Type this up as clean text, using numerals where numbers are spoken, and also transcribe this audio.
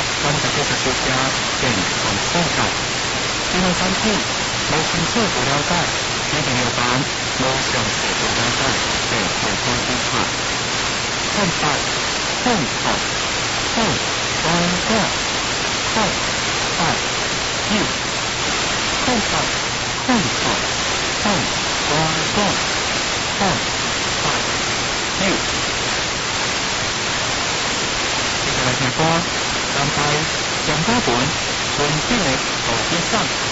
咱大家学家健康生活，健康产品无清楚不了解，一定要办无详细不了解的健康检查。看法、看法、看观察、看法、一、看法、看法、看观察、看法、一。接下来听歌，张开杨家本纯净的好音响。